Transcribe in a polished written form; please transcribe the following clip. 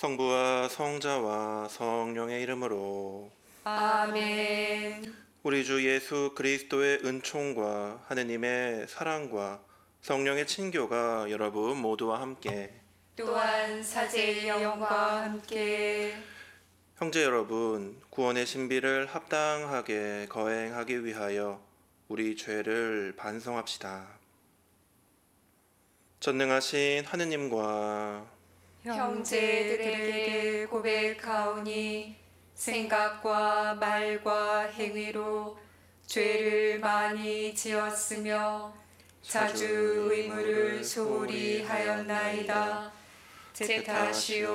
성부와 성자와 성령의 이름으로. 아멘. 우리 주 예수 그리스도의 은총과 하느님의 사랑과 성령의 친교가 여러분 모두와 함께, 또한 사제의 영과 함께 형제 여러분, 구원의 신비를 합당하게 거행하기 위하여 우리 죄를 반성합시다. 전능하신 하느님과 형제들에게 고백하오니 생각과 말과 행위로 죄를 많이 지었으며 자주 의무를 소홀히 하였나이다. 제 탓이요